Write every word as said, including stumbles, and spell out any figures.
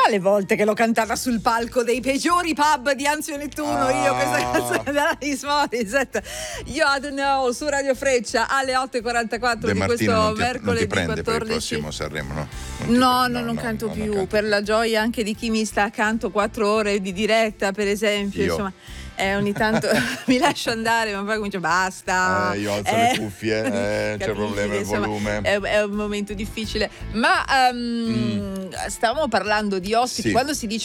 le volte che l'ho cantata sul palco dei peggiori pub di Anzio Nettuno, Ah. io questa canzone della Alanis Morissette. You don't know, su Radio Freccia alle otto e quarantaquattro De di Martino questo non ti, non mercoledì ti prende per il quattordici. prossimo Sanremo, no? Non ti No, prende, no, non no, canto no, più, non canti per la gioia anche di chi mi sta accanto quattro ore di diretta, per esempio. Io. Insomma, eh, ogni tanto mi lascio andare, ma poi comincio, basta. Eh, io alzo Eh, le cuffie, eh, c'è capisci problema che, il insomma, volume. È, è un momento difficile. Ma um, stavamo parlando di ospiti, Sì. quando si dice